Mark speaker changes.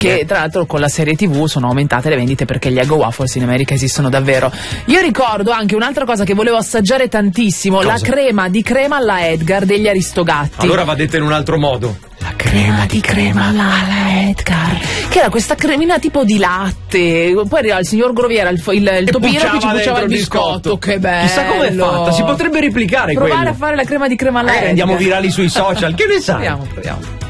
Speaker 1: che tra l'altro con la serie TV sono aumentate le vendite perché gli Eggo Waffles in America esistono davvero. Io ricordo anche un'altra cosa che volevo assaggiare tantissimo,
Speaker 2: cosa?
Speaker 1: la crema di crema alla Edgar degli Aristogatti.
Speaker 2: Allora va detta in un altro modo.
Speaker 1: La crema di crema alla Edgar, che era questa cremina tipo di latte. Poi arriva il signor Groviera, il topino che ci pucciava il biscotto. Che bello.
Speaker 2: Chissà com'è fatta, si potrebbe replicare
Speaker 1: provare
Speaker 2: quello.
Speaker 1: a fare la crema di crema alla Edgar.
Speaker 2: Andiamo virali sui social, che ne sai?
Speaker 1: Proviamo.